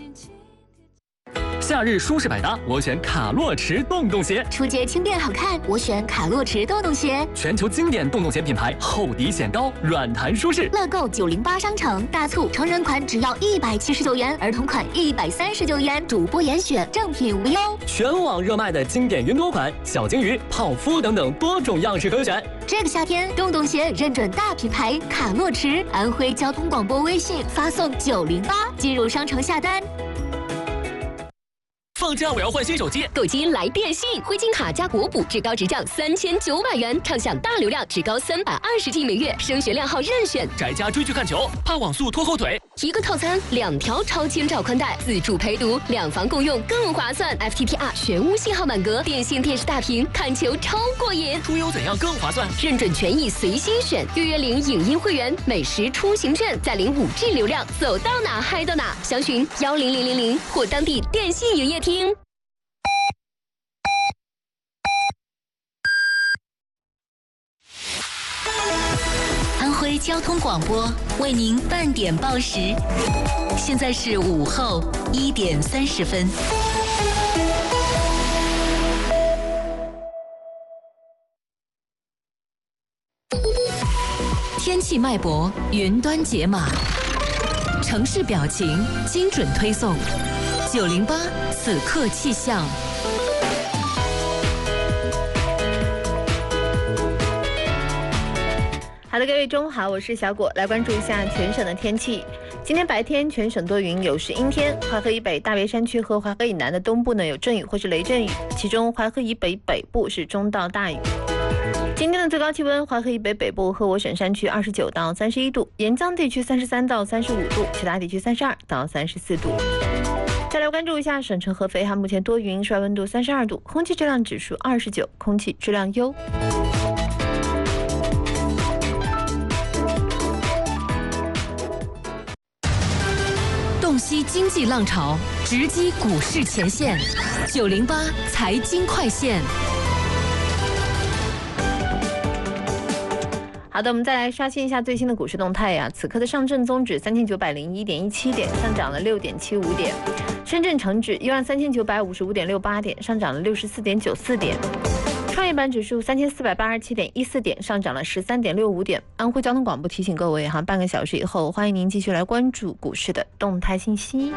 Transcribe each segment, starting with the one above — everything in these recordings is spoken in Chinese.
夏日舒适百搭，我选卡洛驰洞洞鞋。 出街轻便好看，我选卡洛驰洞洞鞋。 全球经典洞洞鞋品牌，厚底显高，软弹舒适。 乐购908商城大促，成人款只要179元，儿童款139元，主播严选，正品无忧。 全网热卖的经典云朵款、小金鱼、泡芙等等多种样式可选。 这个夏天，洞洞鞋认准大品牌卡洛驰，安徽交通广播微信发送908进入商城下单。 放假我要换新手机， 购机来电信，灰金卡加国补至高直降3900元，畅享大流量至高320G 每月，升学亮号任选。 宅家追剧看球，怕网速拖后腿。 一个套餐2条超千兆宽带，自助陪读，2房共用更划算。FTTR 全屋信号满格，电信电视大屏，看球超过瘾。 出游怎样更划算？ 认准权益随心选，约领影音会员，美食出行券，再领5G 流量，走到哪嗨到哪。详询10000或当地电信营业厅。 安徽交通广播为您半点报时，现在是午后1点30分。天气脉搏，云端解码，城市表情，精准推送。908此刻气象。 好的，各位中午好，我是小果，来关注一下全省的天气。今天白天全省多云，有时阴天，淮河以北、大别山区和淮河以南的东部呢有阵雨或是雷阵雨，其中淮河以北北部是中到大雨。今天的最高气温，淮河以北北部和我省山区29到31度，沿江地区33到35度，其他地区32到34度。再来关注一下省城合肥，目前多云，室外温度32度，空气质量指数29，空气质量优。 洞悉经济浪潮，直击股市前线，908财经快线。 好的，我们再来刷新一下最新的股市动态呀。此刻的上证综指3901.17点，上涨了6.75点；深圳成指13955.68点，上涨了64.94点；创业板指数3487.14点，上涨了13.65点。安徽交通广播提醒各位半个小时以后，欢迎您继续来关注股市的动态信息。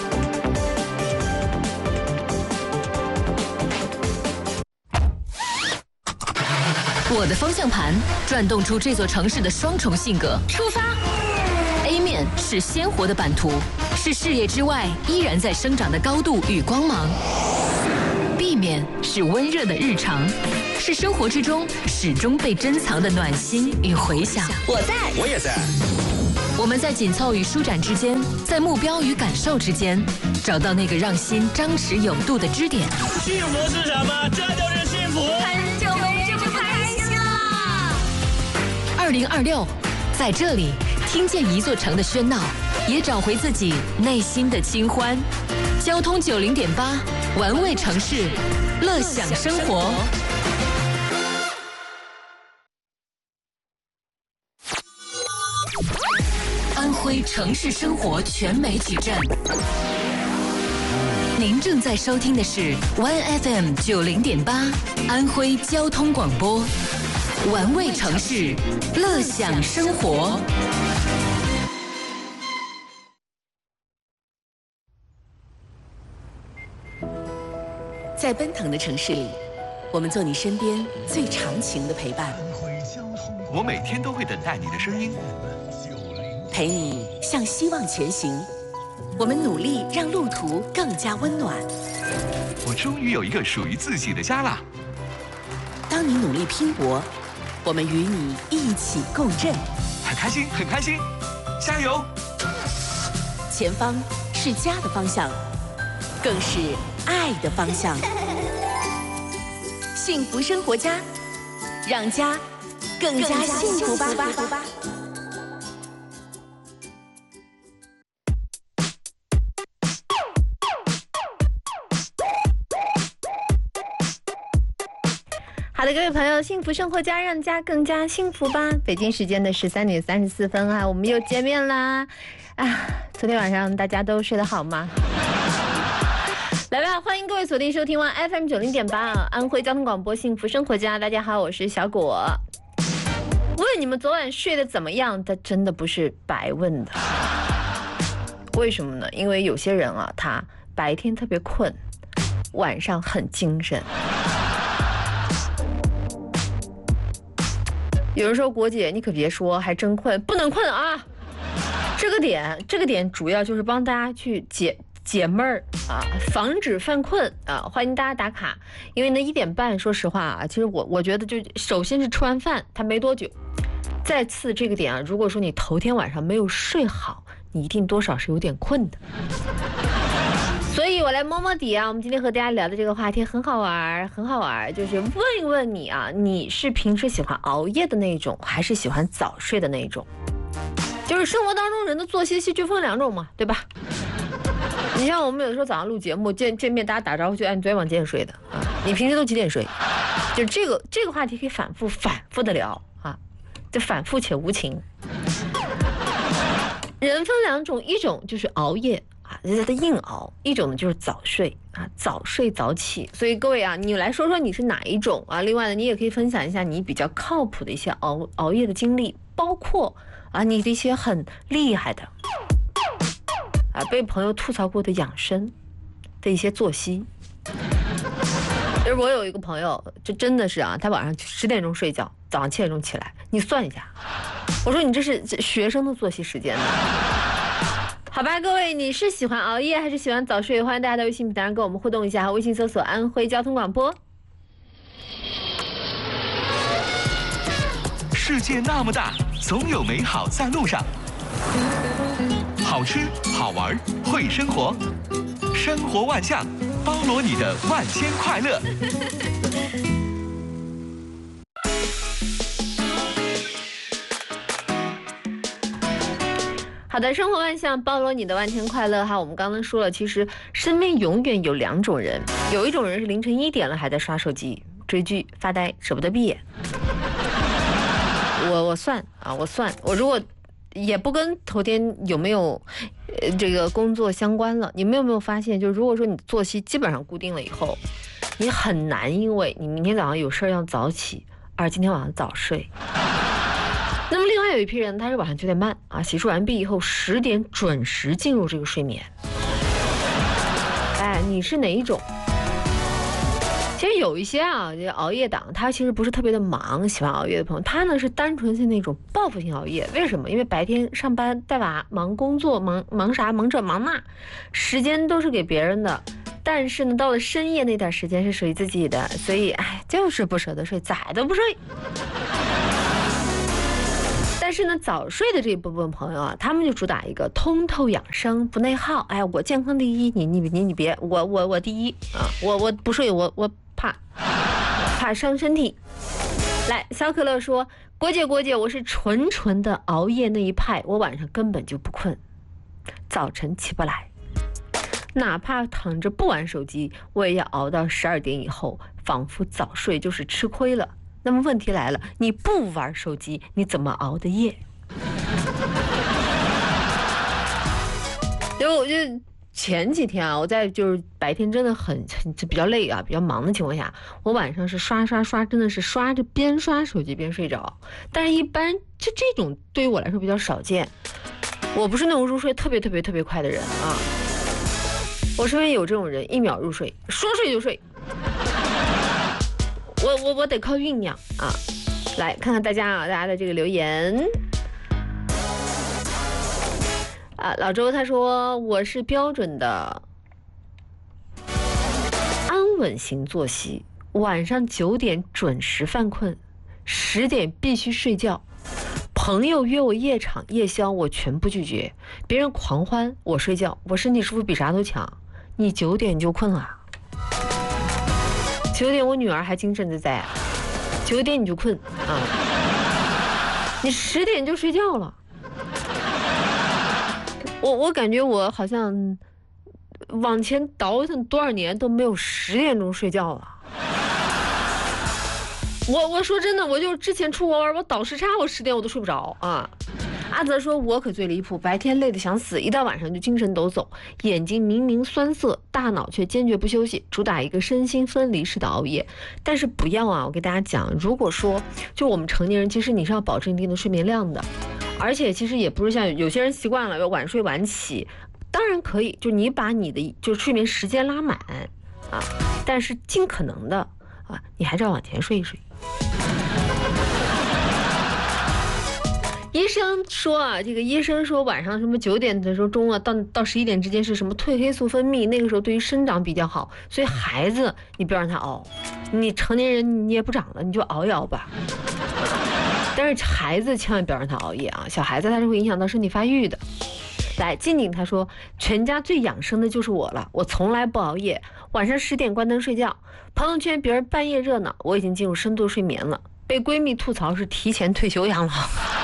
我的方向盘转动出这座城市的双重性格。出发 A 面是鲜活的版图，是视野之外依然在生长的高度与光芒。B 面是温热的日常，是生活之中始终被珍藏的暖心与回响。 我在， 我也在。 我们在紧凑与舒展之间，在目标与感受之间，找到那个让心张弛有度的支点。 幸福是什么？这就是幸福。 很久没这么开心了。 2026，在这里听见一座城的喧闹，也找回自己内心的清欢。交通90.8，玩味城市，乐享生活。安徽城市生活全媒体站，您正在收听的是 OneFM 90.8安徽交通广播，玩味城市，乐享生活。在奔腾的城市里，我们做你身边最长情的陪伴。 我每天都会等待你的声音， 陪你向希望前行。我们努力让路途更加温暖。 我终于有一个属于自己的家啦！ 当你努力拼搏，我们与你一起共振。 很开心，很开心，加油！ 前方是家的方向，更是爱的方向。幸福生活家，让家更加幸福吧。 好的，各位朋友，幸福生活家，让家更加幸福吧。北京时间的13点34分我们又见面啦。 昨天晚上大家都睡得好吗？来吧，欢迎各位锁定收听完 FM 90.8安徽交通广播幸福生活家。大家好，我是小果。问你们昨晚睡得怎么样？这真的不是白问的。为什么呢？因为有些人啊，他白天特别困，晚上很精神。有人说国姐你可别说，还真困，不能困啊。这个点主要就是帮大家去解闷儿啊，防止犯困啊！欢迎大家打卡，因为呢1点半，说实话啊，其实我觉得就首先是吃完饭，它没多久，再次这个点啊，如果说你头天晚上没有睡好，你一定多少是有点困的。所以我来摸摸底啊，我们今天和大家聊的这个话题很好玩，很好玩，就是问一问你啊，你是平时喜欢熬夜的那种，还是喜欢早睡的那种？就是生活当中人的作息就分两种嘛，对吧？你像我们有的时候早上录节目见面，大家打招呼就按昨天晚几点睡的啊？你平时都几点睡？就这个话题可以反复的聊啊，就反复且无情。人分两种，一种就是熬夜啊，人家的硬熬；一种呢就是早睡啊，早睡早起。所以各位啊，你来说说你是哪一种啊？另外呢，你也可以分享一下你比较靠谱的一些熬夜的经历，包括啊你的一些很厉害的。被朋友吐槽过的养生的一些作息。就是我有一个朋友，这真的是啊，他晚上10点钟睡觉，早上7点钟起来，你算一下。我说你这是学生的作息时间呢？好吧，各位，你是喜欢熬夜还是喜欢早睡？欢迎大家在微信平台上跟我们互动一下，微信搜索安徽交通广播。 世界那么大，总有美好在路上。好吃好玩会生活，生活万象，包罗你的万千快乐。 好的，生活万象，包罗你的万千快乐哈。我们刚刚说了，其实身边永远有两种人，有一种人是凌晨1点了还在刷手机、追剧、发呆，舍不得闭眼。我算，我如果也不跟头天有没有这个工作相关了。你们有没有发现，就如果说你作息基本上固定了以后，你很难因为你明天早上有事要早起，而今天晚上早睡。那么另外有一批人，他是晚上9点半啊，洗漱完毕以后10点准时进入这个睡眠。你是哪一种？其实有一些啊，这熬夜党，他其实不是特别的忙，喜欢熬夜的朋友，他呢是单纯是那种报复性熬夜。为什么？因为白天上班带娃，忙工作，忙啥，忙这忙那，时间都是给别人的。但是呢，到了深夜那点时间是属于自己的，所以就是不舍得睡，咋都不睡。但是呢，早睡的这一部分朋友啊，他们就主打一个通透养生，不内耗。我健康第一，你别，我第一啊，我不睡，我怕伤身体。来，小可乐说，国姐，我是纯的熬夜那一派，我晚上根本就不困，早晨起不来，哪怕躺着不玩手机，我也要熬到12点以后，仿佛早睡就是吃亏了。那么问题来了，你不玩手机，你怎么熬的夜？因为我就前几天啊，我在就是白天真的很比较累啊，比较忙的情况下，我晚上是刷，真的是刷着边刷手机边睡着。但是一般就这种对于我来说比较少见，我不是那种入睡特别快的人啊。我身边有这种人，1秒入睡，说睡就睡。我得靠酝酿啊！来看看大家的这个留言啊。老周他说，我是标准的安稳型作息，晚上9点准时犯困，10点必须睡觉。朋友约我夜场夜宵，我全部拒绝。别人狂欢，我睡觉。我身体是不是比啥都强？你9点就困啊？9点我女儿还精神在啊，9点你就困啊，你10点就睡觉了。我感觉我好像往前倒腾多少年都没有10点钟睡觉了。我说真的，我就之前出国玩，我倒时差，我10点我都睡不着啊。 阿泽说：“我可最离谱，白天累得想死，一到晚上就精神抖擞，眼睛明明酸涩，大脑却坚决不休息，主打一个身心分离式的熬夜。但是不要啊，我给大家讲，如果说就我们成年人，其实你是要保证一定的睡眠量的，而且其实也不是像有些人习惯了要晚睡晚起，当然可以，就你把你的就睡眠时间拉满啊，但是尽可能的啊，你还是要往前睡一睡。”医生说啊，这个医生说晚上什么9点的时候，中午到11点之间是什么褪黑素分泌，那个时候对于生长比较好，所以孩子你不要让他熬，你成年人你也不长了，你就熬一熬吧。但是孩子千万不要让他熬夜啊，小孩子他是会影响到身体发育的。来，静静他说，全家最养生的就是我了，我从来不熬夜，晚上10点关灯睡觉。朋友圈别人半夜热闹，我已经进入深度睡眠了，被闺蜜吐槽是提前退休养老。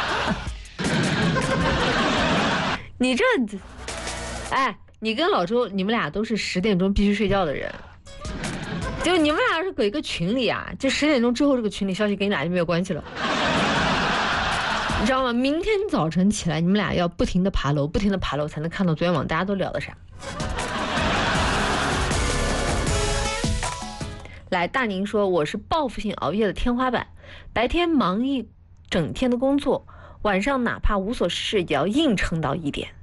你这，哎，你跟老周，你们俩都是10点钟必须睡觉的人，就你们俩是搁一个群里啊，就10点钟之后这个群里消息跟你俩就没有关系了，你知道吗？明天早晨起来，你们俩要不停的爬楼，不停的爬楼，才能看到昨天晚上大家都聊的啥。来，大宁说我是报复性熬夜的天花板，白天忙一整天的工作，晚上哪怕无所事事也要硬撑到1点，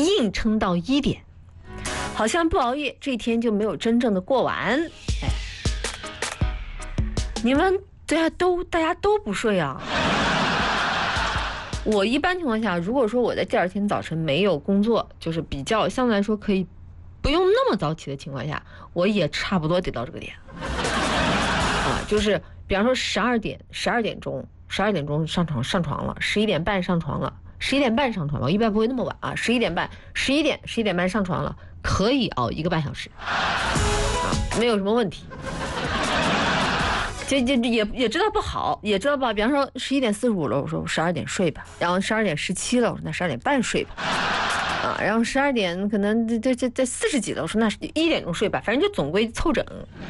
好像不熬夜这一天就没有真正的过完。哎，你们大家都不睡啊？我一般情况下，如果说我在第二天早晨没有工作，就是比较相对来说可以不用那么早起的情况下，我也差不多得到这个点啊，就是比方说12点钟上床了，11点半上床了，11点半上床了，我一般不会那么晚啊，11点半上床了，可以熬1个半小时啊，没有什么问题。这也知道不好，也知道吧。比方说11点45了，我说我12点睡吧，然后12点17了，我说那12点半睡吧，啊，然后12点可能这40几了，我说那1点钟睡吧，反正就总归凑整。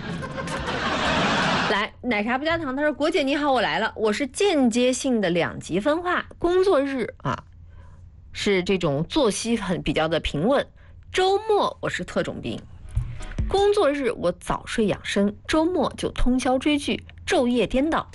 来，奶茶不加糖，他说国姐你好，我来了，我是间接性的2级分化，工作日啊是这种作息比较的平稳，周末我是特种兵。工作日我早睡养生，周末就通宵追剧，昼夜颠倒。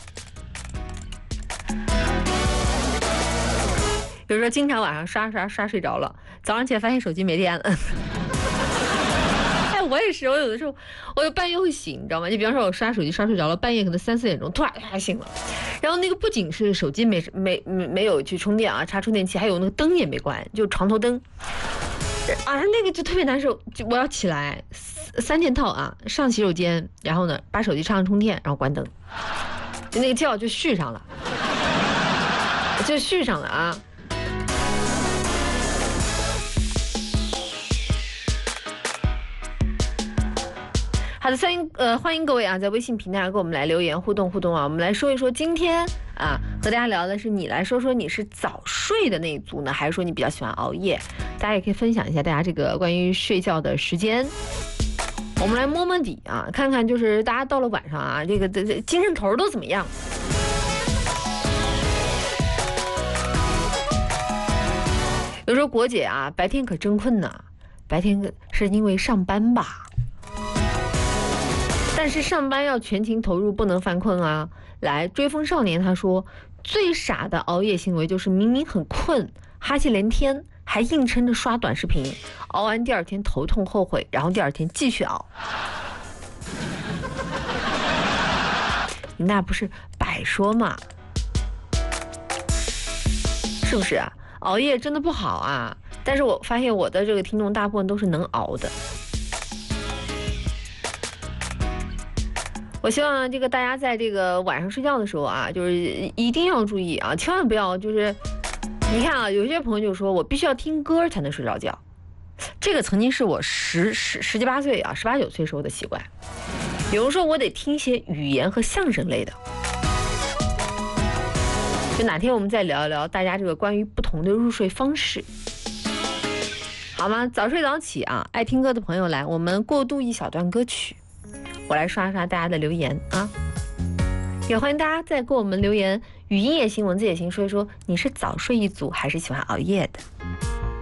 比如说经常晚上刷睡着了，早上起来发现手机没电了。哎，我也是，我有的时候我半夜会醒，你知道吗？就比方说我刷手机刷睡着了，半夜可能3、4点钟突然醒了，然后那个不仅是手机没有去充电啊，插充电器，还有那个灯也没关，就床头灯。啊，那个就特别难受，就我要起来3件套啊，上洗手间，然后呢把手机插上充电，然后关灯，就那个觉就续上了，啊。好的，欢迎各位啊，在微信平台上给我们来留言互动啊，我们来说一说今天啊和大家聊的是你来说说你是早睡的那一组呢，还是说你比较喜欢熬夜？大家也可以分享一下大家这个关于睡觉的时间，我们来摸摸底啊，看看就是大家到了晚上啊，这个精神头都怎么样？有时候国姐啊，白天可真困呐，白天是因为上班吧？但是上班要全情投入，不能犯困啊。来，追风少年他说，最傻的熬夜行为就是明明很困，哈气连天，还硬撑着刷短视频，熬完第2天头痛后悔，然后第2天继续熬。那不是白说嘛？是不是啊？熬夜真的不好啊。但是我发现我的这个听众大部分都是能熬的。我希望这个大家在这个晚上睡觉的时候啊，就是一定要注意啊，千万不要就是你看啊，有些朋友就说我必须要听歌才能睡着觉，这个曾经是我十七八岁啊，18、19岁时候的习惯。比如说我得听一些语言和相声类的，就哪天我们再聊一聊大家这个关于不同的入睡方式，好吗？早睡早起啊，爱听歌的朋友来，我们过渡一小段歌曲。我来刷刷大家的留言啊，也欢迎大家再给我们留言语音也行，文字也行，说一说你是早睡一族还是喜欢熬夜的？